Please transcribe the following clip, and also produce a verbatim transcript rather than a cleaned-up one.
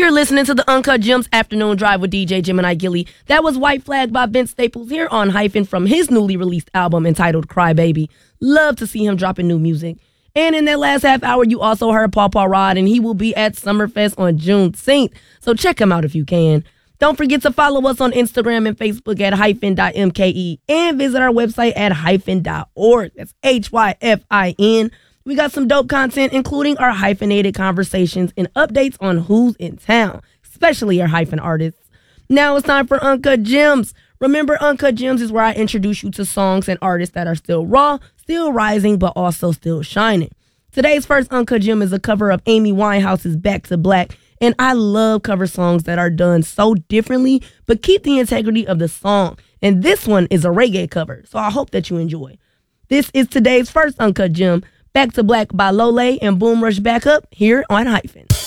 You're listening to the Uncut Gems Afternoon Drive with D J Gemini Gilly. That was White Flag by Vince Staples here on Hyphen from his newly released album entitled Cry Baby. Love to see him dropping new music. And in that last half hour, you also heard Paw Paw Rod, and he will be at Summerfest on June tenth. So check him out if you can. Don't forget to follow us on Instagram and Facebook at hyphen dot M K E and visit our website at hyphen dot org. That's H Y F I N. We got some dope content, including our hyphenated conversations and updates on who's in town, especially our hyphen artists. Now it's time for Uncut Gems. Remember, Uncut Gems is where I introduce you to songs and artists that are still raw, still rising, but also still shining. Today's first Uncut Gem is a cover of Amy Winehouse's Back to Black, and I love cover songs that are done so differently, but keep the integrity of the song. And this one is a reggae cover, so I hope that you enjoy. This is today's first Uncut Gem, Back to Black by Lole and Boom Rush Backup here on Hyphen.